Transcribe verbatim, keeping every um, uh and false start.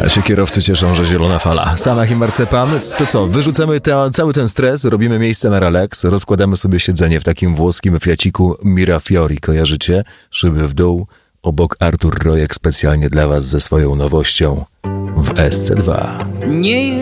A się kierowcy cieszą, że zielona fala. Sanach i marcepan. To co, wyrzucamy te, cały ten stres, robimy miejsce na relaks, rozkładamy sobie siedzenie w takim włoskim Fiaciku Mirafiori, kojarzycie? Szyby w dół, obok Artur Rojek specjalnie dla was ze swoją nowością w S C dwa. Nie